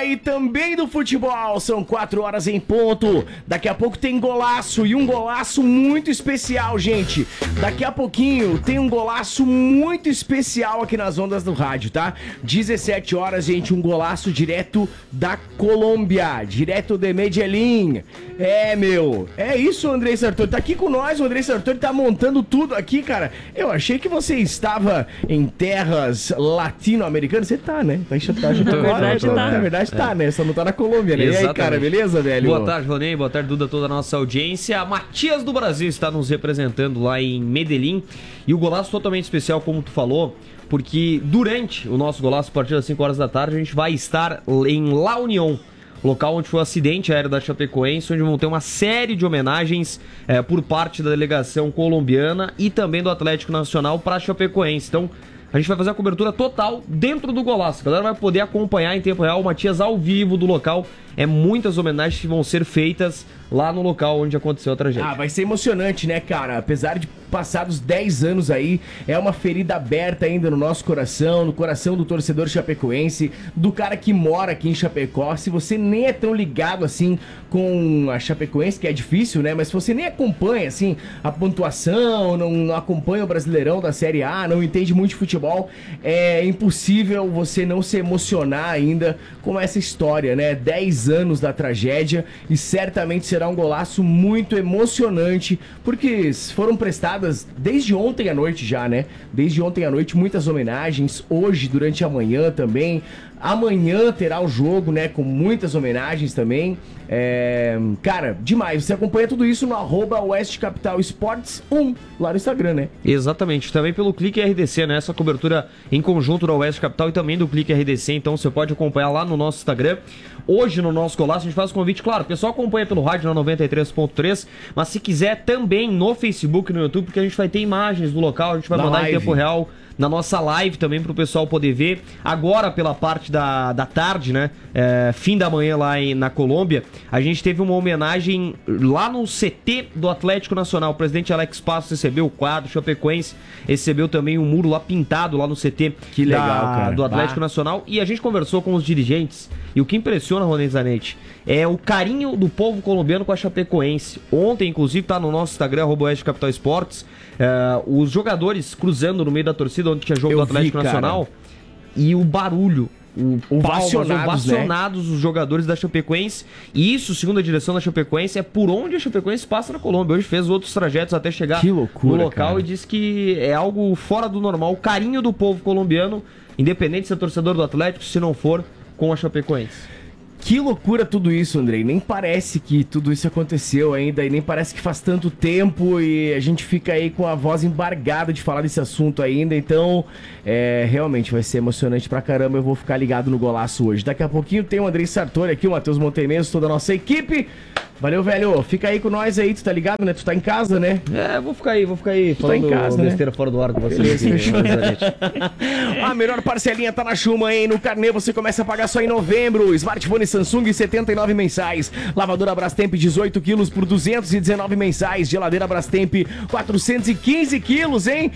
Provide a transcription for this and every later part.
bola e também do futebol. São 4 horas em ponto. Daqui a pouco tem golaço e um golaço muito especial, gente. Daqui a pouquinho tem um golaço muito especial aqui nas ondas do rádio, tá? 17 horas, gente, um golaço direto da Colômbia, direto de Medellín. É isso, Andrei Sartori. Tá aqui com nós, o Andrei Sartori tá montando tudo aqui, cara. Eu achei que você estava em terras latino-americanas. Você tá, né? Na verdade tá, né? Só não tá na Colômbia, né? Exatamente. E aí, cara, beleza, velho? Boa tarde, Ronei. Boa tarde, Duda, toda a nossa audiência. Matias do Brasil está nos representando lá em Medellín. E o golaço totalmente especial, como tu falou, porque durante o nosso golaço, a partir das 5 horas da tarde, a gente vai estar em La Unión, local onde foi o acidente aéreo da Chapecoense, onde vão ter uma série de homenagens por parte da delegação colombiana e também do Atlético Nacional para a Chapecoense. Então, a gente vai fazer a cobertura total dentro do golaço. A galera vai poder acompanhar em tempo real o Matias ao vivo do local. Muitas homenagens que vão ser feitas lá no local onde aconteceu a tragédia. Vai ser emocionante, né, cara? Apesar de passados 10 anos aí, é uma ferida aberta ainda no nosso coração, no coração do torcedor chapecoense, do cara que mora aqui em Chapecó. Se você nem é tão ligado assim com a Chapecoense, que é difícil, né? Mas se você nem acompanha assim a pontuação, não acompanha o Brasileirão da Série A, não entende muito de futebol, é impossível você não se emocionar ainda com essa história, né? 10 anos da tragédia e certamente será um golaço muito emocionante, porque foram prestadas desde ontem à noite já, né? Desde ontem à noite muitas homenagens, hoje durante a manhã também. Amanhã terá o jogo, né, com muitas homenagens também. Cara, demais. Você acompanha tudo isso no @Oeste Capital Esportes 1, lá no Instagram, né? Exatamente. Também pelo Clique RDC, né? Essa cobertura em conjunto da Oeste Capital e também do Clique RDC. Então você pode acompanhar lá no nosso Instagram. Hoje, no nosso golaço, a gente faz o convite, claro, o pessoal acompanha pelo rádio na 93.3, mas se quiser também no Facebook e no YouTube, porque a gente vai ter imagens do local, a gente vai mandar em tempo real na nossa live também pro pessoal poder ver. Agora, pela parte da tarde, né? Fim da manhã lá na Colômbia, a gente teve uma homenagem lá no CT do Atlético Nacional. O presidente Alex Passos recebeu o quadro, o Chapecoense recebeu também um muro lá pintado lá no CT que legal, cara, do Atlético Nacional. E a gente conversou com os dirigentes. E o que impressiona, Ronei Zanetti, é o carinho do povo colombiano com a Chapecoense. Ontem, inclusive, tá no nosso Instagram, @Oeste Capital Esportes, os jogadores cruzando no meio da torcida onde tinha jogo do Atlético Nacional. E o barulho, ovacionados, né? Os jogadores da Chapecoense. E isso, segundo a direção da Chapecoense, é por onde a Chapecoense passa na Colômbia. Hoje fez outros trajetos até chegar no local, cara. E disse que é algo fora do normal. O carinho do povo colombiano, independente se é torcedor do Atlético, se não for, com a Chapecoense. Que loucura tudo isso, Andrei. Nem parece que tudo isso aconteceu ainda e nem parece que faz tanto tempo e a gente fica aí com a voz embargada de falar desse assunto ainda. Então, realmente vai ser emocionante pra caramba. Eu vou ficar ligado no golaço hoje. Daqui a pouquinho tem o Andrei Sartori aqui, o Matheus Montemeso, toda a nossa equipe. Valeu, velho. Fica aí com nós aí, tu tá ligado, né? Tu tá em casa, né? Vou ficar aí tu tá em casa, né? Besteira fora do ar com vocês. A melhor parcelinha tá na Chuma, hein? No carnê você começa a pagar só em novembro. Smartphone Samsung, 79 mensais. Lavadora Brastemp, 18 quilos por 219 mensais. Geladeira Brastemp, 415 quilos, hein?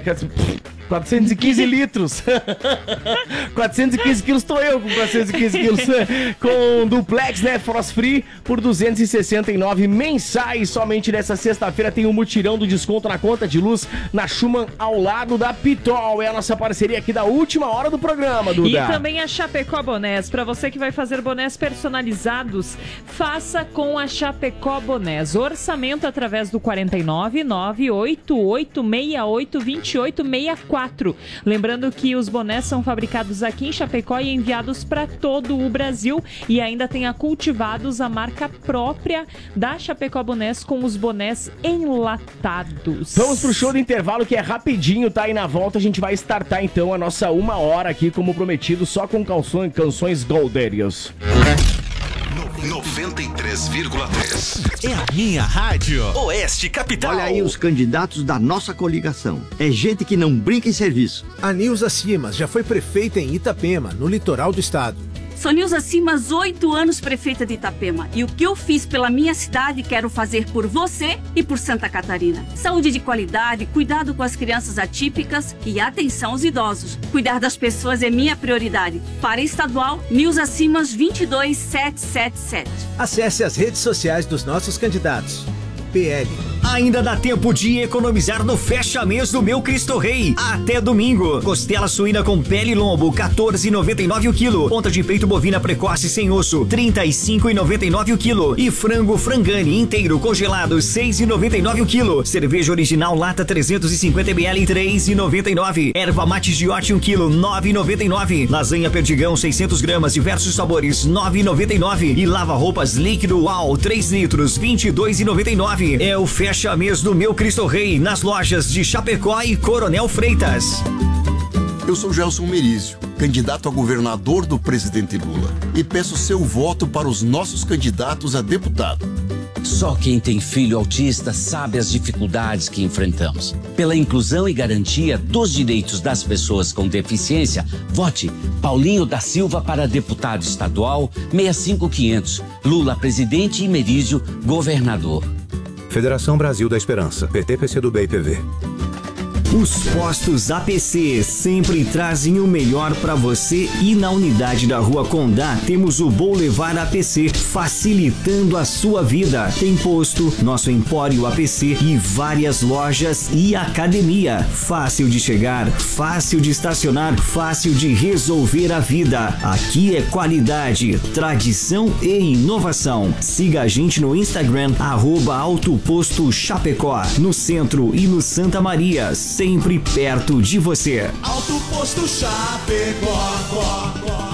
415 litros. 415 quilos, tô eu com 415 quilos. Com duplex, né? Frost Free por 269 mensais. Somente nessa sexta-feira tem um mutirão do desconto na conta de luz na Schumann, ao lado da Pitol. É a nossa parceria aqui da última hora do programa, Duda. E também a Chapecó Bonés. Pra você que vai fazer bonés personalizados, faça com a Chapecó Bonés. Orçamento através do 49988682864. Lembrando que os bonés são fabricados aqui em Chapecó e enviados para todo o Brasil. E ainda tem a Cultivados, a marca própria da Chapecó Bonés, com os bonés enlatados. Vamos pro show do intervalo, que é rapidinho, tá? E na volta a gente vai startar então a nossa 1 hora aqui, como prometido, só com canções goldeiras. 93,3 é a minha rádio. Oeste Capital. Olha aí os candidatos da nossa coligação. É gente que não brinca em serviço. A Nilza Simas já foi prefeita em Itapema, no litoral do estado. Sou Nilza Simas, 8 anos prefeita de Itapema. E o que eu fiz pela minha cidade, quero fazer por você e por Santa Catarina. Saúde de qualidade, cuidado com as crianças atípicas e atenção aos idosos. Cuidar das pessoas é minha prioridade. Para estadual, Nilza Simas 22777. Acesse as redes sociais dos nossos candidatos. PL. Ainda dá tempo de economizar no Fecha Mês do Meu Cristo Rei. Até domingo. Costela suína com pele e lombo, R$14,99 o quilo. Ponta de peito bovina precoce sem osso, R$35,99 o quilo. E frango frangani inteiro congelado, R$6,99 o quilo. Cerveja original lata 350 ml, R$3,99. Erva mate giote 1 quilo, R$9,99. Lasanha perdigão 600 gramas, diversos sabores, R$9,99. E lava roupas líquido UAU 3 litros, R$22,99. É o Fecha Mês do Meu Cristo Rei, nas lojas de Chapecó e Coronel Freitas. Eu sou Gelson Merizio, candidato a governador do presidente Lula, e peço seu voto para os nossos candidatos a deputado. Só quem tem filho autista sabe as dificuldades que enfrentamos. Pela inclusão e garantia dos direitos das pessoas com deficiência, vote Paulinho da Silva para deputado estadual 65500, Lula presidente e Merizio governador. Federação Brasil da Esperança, PT, PCdoB e PV. Os postos APC sempre trazem o melhor para você e na unidade da Rua Condá temos o Boulevard APC, facilitando a sua vida. Tem posto, nosso Empório APC e várias lojas e academia. Fácil de chegar, fácil de estacionar, fácil de resolver a vida. Aqui é qualidade, tradição e inovação. Siga a gente no Instagram, @Autoposto Chapecó, no centro e no Santa Maria, sempre perto de você. Alto Posto Chapecó.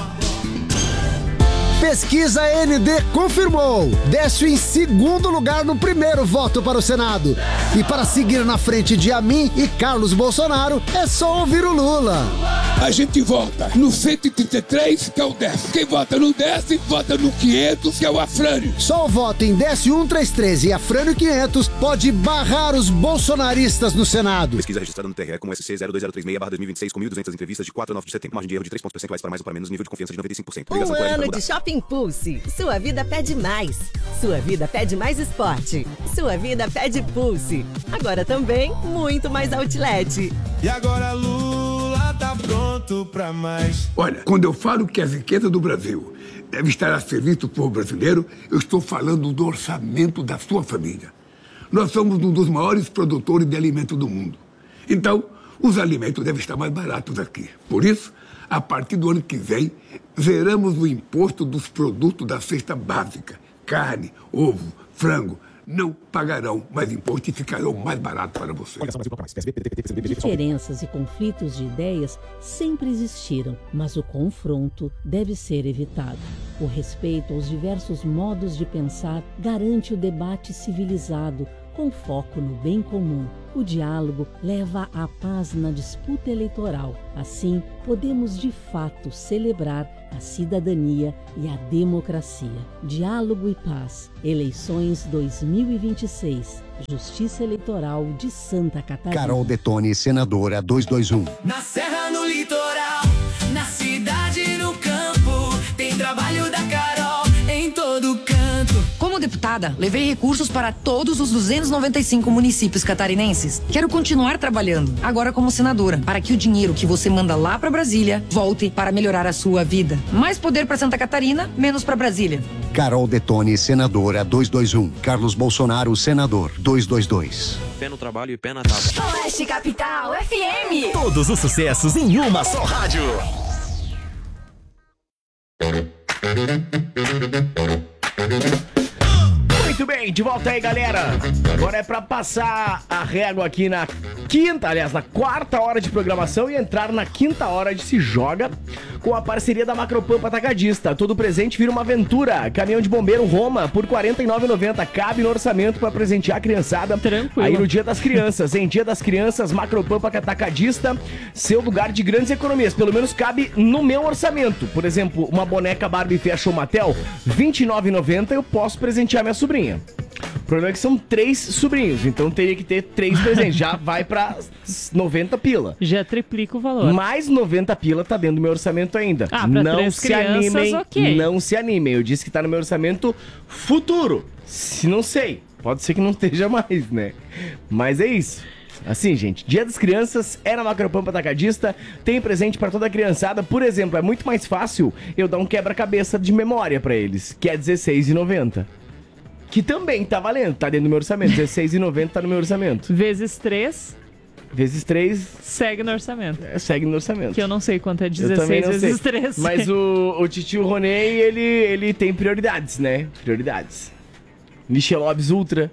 Pesquisa ND confirmou. Décio em segundo lugar no primeiro voto para o Senado. E para seguir na frente de Amin e Carlos Bolsonaro, é só ouvir o Lula. A gente vota no 133, que é o Décio. Quem vota no Décio, vota no 500, que é o Afrânio. Só o voto em Décio 133 e Afrânio 500 pode barrar os bolsonaristas no Senado. Pesquisa registrada no TRE com SC02036/2026 com 1.200 entrevistas de 4 a 9 de setembro. Margem de erro de 3 pontos percentuais para mais ou para menos, nível de confiança de 95%. Um ano de Shopping Pulse. Sua vida pede mais. Sua vida pede mais esporte. Sua vida pede Pulse. Agora também, muito mais outlet. E agora Lula tá pronto pra mais. Olha, quando eu falo que a riqueza do Brasil deve estar a serviço do povo brasileiro, eu estou falando do orçamento da sua família. Nós somos um dos maiores produtores de alimento do mundo. Então, os alimentos devem estar mais baratos aqui. Por isso, a partir do ano que vem, zeramos o imposto dos produtos da cesta básica. Carne, ovo, frango. Não pagarão mais imposto e ficarão mais baratos para você. Diferenças e conflitos de ideias sempre existiram, mas o confronto deve ser evitado. O respeito aos diversos modos de pensar garante o debate civilizado, com foco no bem comum. O diálogo leva à paz na disputa eleitoral. Assim, podemos de fato celebrar a cidadania e a democracia. Diálogo e paz. Eleições 2026. Justiça Eleitoral de Santa Catarina. Carol Detoni, senadora 221. Na serra, no litoral, na cidade, no campo, tem trabalho da Carol em todo canto. Como deputada, levei recursos para todos os 295 municípios catarinenses. Quero continuar trabalhando, agora como senadora, para que o dinheiro que você manda lá para Brasília volte para melhorar a sua vida. Mais poder para Santa Catarina, menos para Brasília. Carol Detoni, senadora 221. Carlos Bolsonaro, senador 222. Pé no trabalho e pé na tábua. Oeste Capital FM. Todos os sucessos em uma só rádio. Muito bem, de volta aí, galera. Agora é pra passar a régua aqui na quarta hora de programação e entrar na quinta hora de Se Joga com a parceria da Macropampa Atacadista. Todo presente vira uma aventura. Caminhão de bombeiro Roma por R$ 49,90. Cabe no orçamento pra presentear a criançada. Tranquilo. Aí no Dia das Crianças. Em Dia das Crianças, Macropampa Atacadista, seu lugar de grandes economias. Pelo menos cabe no meu orçamento. Por exemplo, uma boneca Barbie Fashion Mattel, R$ 29,90. Eu posso presentear minha sobrinha. problema é que são 3 sobrinhos, então teria que ter 3 presentes. Já vai pra 90 pila. Já triplica o valor. Mais 90 pila tá dentro do meu orçamento ainda. Pra não 3 se crianças, animem, ok. não se animem. Eu disse que tá no meu orçamento futuro. Se não sei, pode ser que não esteja mais, né? Mas é isso. Assim, gente, Dia das Crianças é na Macropampa Atacadista, tem presente pra toda a criançada. Por exemplo, é muito mais fácil eu dar um quebra-cabeça de memória pra eles, que é R$16,90. Que também tá valendo, tá dentro do meu orçamento. R$16,90 tá no meu orçamento. Vezes 3. Vezes 3. Segue no orçamento. Segue no orçamento. Que eu não sei quanto é Eu 16 também não vezes sei. 3. Mas o titio Ronei, ele tem prioridades, né? Prioridades. Michelob's Ultra.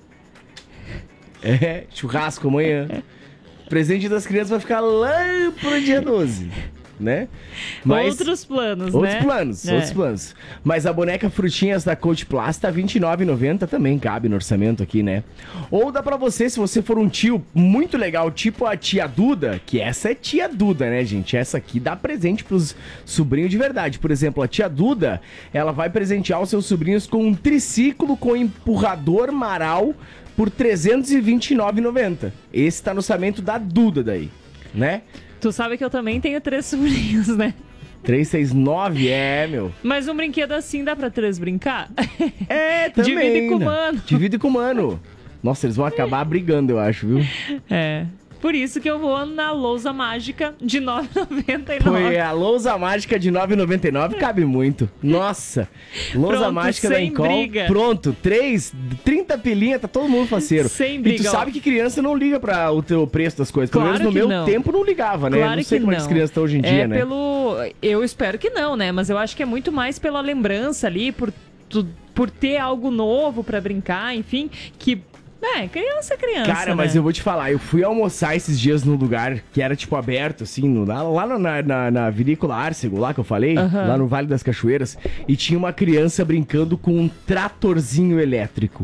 Churrasco amanhã. Presente das crianças vai ficar lá pro dia 12, né? Outros planos, outros né? Outros planos. Mas a boneca Frutinhas da Coach Plus tá R$29,90, também cabe no orçamento aqui, né? Ou dá pra você, se você for um tio muito legal, tipo a tia Duda, que essa é tia Duda, né, gente? Essa aqui dá presente pros sobrinhos de verdade. Por exemplo, a tia Duda, ela vai presentear os seus sobrinhos com um triciclo com empurrador Maral por R$329,90. Esse tá no orçamento da Duda daí, né? Tu sabe que eu também tenho 3 sobrinhos, né? 369, meu. Mas um brinquedo assim dá pra 3 brincar? Também. Divide com o mano. Divide com o mano. Nossa, eles vão acabar brigando, eu acho, viu? Por isso que eu vou na lousa mágica de R$9,99. Foi a lousa mágica de R$9,99, cabe muito. Nossa, lousa Pronto, mágica da sem Encol. briga. Pronto, 30 pilinha, tá todo mundo faceiro. Sem E briga, tu sabe que criança não liga pra o teu preço das coisas. Pelo Claro menos no que meu não. tempo não ligava, né? Claro Não sei que como é que as crianças estão hoje em dia, né? Eu espero que não, né? Mas eu acho que é muito mais pela lembrança ali, por ter algo novo pra brincar, enfim, que... criança é criança, Cara, mas eu vou te falar, eu fui almoçar esses dias num lugar que era, tipo, aberto, assim, lá na vinícola Arcego, lá que eu falei, lá no Vale das Cachoeiras, e tinha uma criança brincando com um tratorzinho elétrico.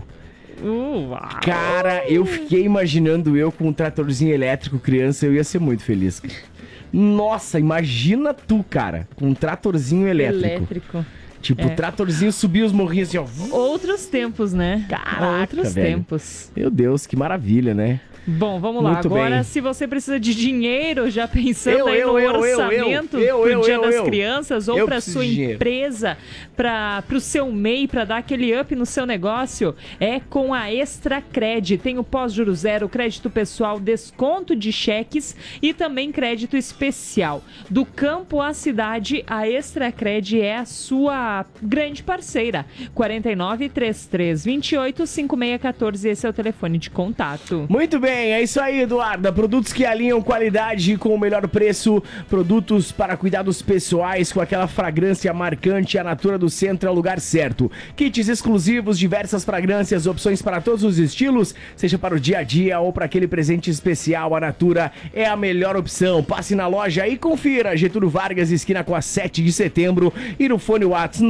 Cara, eu fiquei imaginando eu com um tratorzinho elétrico, criança, eu ia ser muito feliz. Nossa, imagina tu, cara, com um tratorzinho elétrico. Tipo, o tratorzinho subia os morrinhos assim, ó. Outros tempos, né? Caraca, Outros velho. tempos. Meu Deus, que maravilha, né? Bom, vamos lá. Muito Agora, bem. se você precisa de dinheiro, já pensando no orçamento pro Dia das Crianças ou para sua empresa, para o seu MEI, para dar aquele up no seu negócio, é com a Extracred. Tem o pós-juros zero, crédito pessoal, desconto de cheques e também crédito especial. Do campo à cidade, a Extracred é a sua grande parceira. 49 33 28 5614, esse é o telefone de contato. Muito bem, é isso aí, Eduarda. Produtos que alinham qualidade com o melhor preço. Produtos para cuidados pessoais com aquela fragrância marcante. A Natura do Centro é o lugar certo. Kits exclusivos, diversas fragrâncias, opções para todos os estilos, seja para o dia a dia ou para aquele presente especial. A Natura é a melhor opção. Passe na loja e confira. Getúlio Vargas, esquina com a 7 de setembro. E no fone WhatsApp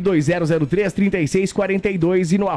920033642 e no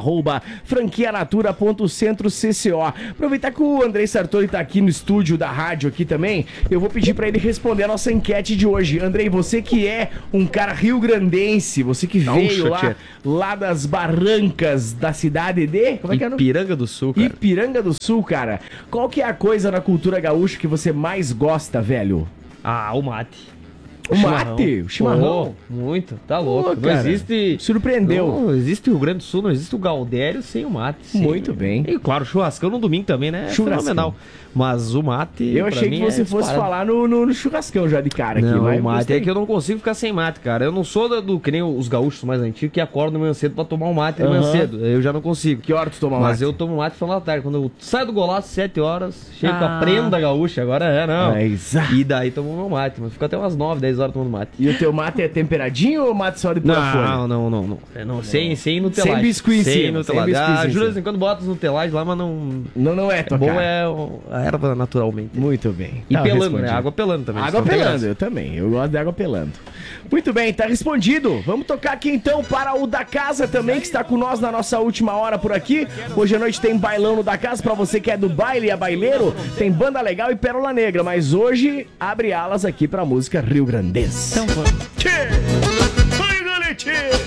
@franquianatura.centro.cco. Aproveitar que o Andrei Sartori tá aqui no estúdio da rádio aqui também, eu vou pedir pra ele responder a nossa enquete de hoje. Andrei, você que é um cara rio-grandense, você que veio lá das barrancas da cidade de... Como é que é? Ipiranga do Sul, cara. Ipiranga do Sul, cara. Qual que é a coisa na cultura gaúcha que você mais gosta, velho? O mate. O mate? O chimarrão? Muito, tá louco. Pô, não cara, existe... surpreendeu. Não existe o Rio Grande do Sul, não existe o Gaudério sem o mate. Sim. Muito bem. E claro, churrascão no domingo também, né? É fenomenal. Mas o mate... Eu achei que você fosse falar no churrascão já de cara aqui. Não, mas o mate é que eu não consigo ficar sem mate, cara. Eu não sou do que nem os gaúchos mais antigos que acordam manhã cedo pra tomar um mate manhã cedo. Eu já não consigo. Que hora tu toma mate? Mas eu tomo mate final da tarde. Quando eu saio do golaço, 7 horas, chego com a prenda gaúcha, agora não. E daí tomo meu mate. Mas fica até umas 9, 10 horas tomando mate. E o teu mate é temperadinho ou mate só de pôr a folha? Não. Sem nutelagem. Sem biscuit em sem cima. nutelagem. Sem biscuit em De cima. vez em quando bota nutelagem lá, mas não... Não é tua bom cara. É a erva naturalmente. Muito bem. E Tá pelando, respondido. né? Água pelando também. Água pelando, eu também. Eu gosto de água pelando. Muito bem, tá respondido. Vamos tocar aqui então para o da casa também, que está com nós na nossa última hora por aqui. Hoje à noite tem bailão no da casa, pra você que é do baile e é baileiro. Tem Banda Legal e Pérola Negra, mas hoje abre alas aqui pra música Rio Grandense. Então vamos. Oi, galete!